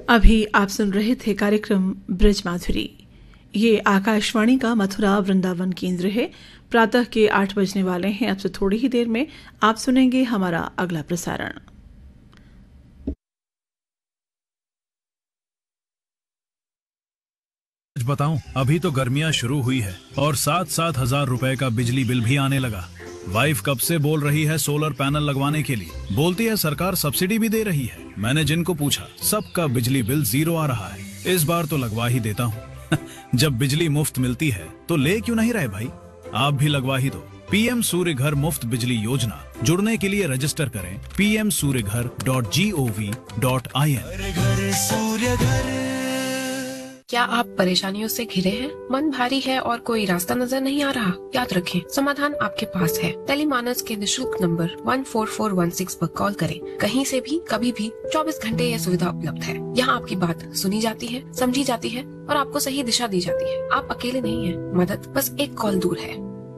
अभी आप सुन रहे थे कार्यक्रम ब्रज माधुरी। ये आकाशवाणी का मथुरा वृंदावन केंद्र है। प्रातः के 8 बजने वाले हैं। अब से थोड़ी ही देर में आप सुनेंगे हमारा अगला प्रसारण। बताऊं, अभी तो गर्मियां शुरू हुई है और 7-7 हजार रुपए का बिजली बिल भी आने लगा। वाइफ कब से बोल रही है सोलर पैनल लगवाने के लिए। बोलती है सरकार सब्सिडी भी दे रही है। मैंने जिनको पूछा सबका बिजली बिल 0 आ रहा है। इस बार तो लगवा ही देता हूँ। जब बिजली मुफ्त मिलती है तो ले क्यों नहीं रहे भाई, आप भी लगवा ही दो। पीएम सूर्य घर मुफ्त बिजली योजना, जुड़ने के लिए रजिस्टर करें pmsuryaghar.gov.in। क्या आप परेशानियों से घिरे हैं? मन भारी है और कोई रास्ता नजर नहीं आ रहा? याद रखें, समाधान आपके पास है। टेलीमानस के निशुल्क नंबर 14416 पर कॉल करें। कहीं से भी कभी भी 24 घंटे यह सुविधा उपलब्ध है। यहाँ आपकी बात सुनी जाती है, समझी जाती है और आपको सही दिशा दी जाती है। आप अकेले नहीं हैं। मदद बस एक कॉल दूर है।